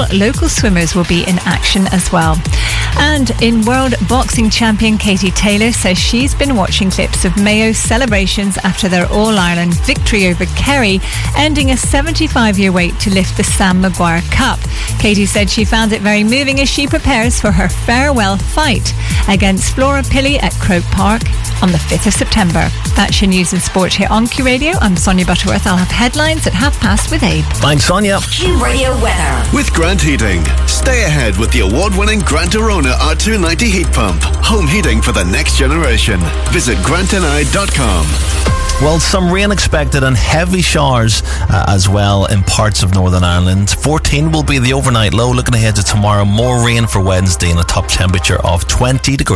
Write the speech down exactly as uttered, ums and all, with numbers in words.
all local swimmers will be in action as well. And in World Boxing Champion Katie Taylor says she's been watching clips of Mayo's celebrations after their All-Ireland victory over Kerry, ending a seventy-five-year wait to lift the Sam Maguire Cup. Katie said she found it very moving as she prepares for her farewell fight against Flora Pilley at Croke Park on the fifth of September. That's your news and sport here on Q Radio. I'm Sonia Butterworth. I'll have headlines at half past with Abe. Thanks, Sonia. Q Radio weather. With Grant Heating. Stay ahead with the award-winning Grant Arona R two ninety heat pump. Home heating for the next generation. Visit grant n i dot com. Well, some rain expected and heavy showers uh, as well in parts of Northern Ireland. fourteen will be the overnight low. Looking ahead to tomorrow, more rain for Wednesday and a top temperature of twenty degrees.